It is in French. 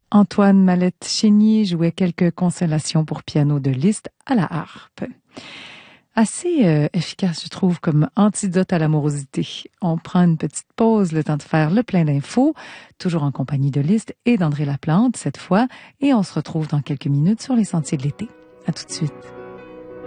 Antoine Mallette-Chénier jouait quelques consolations pour piano de Liszt à la harpe. Assez efficace, je trouve, comme antidote à l'amorosité. On prend une petite pause, le temps de faire le plein d'infos, toujours en compagnie de Liszt et d'André Laplante cette fois, et on se retrouve dans quelques minutes sur les sentiers de l'été. À tout de suite.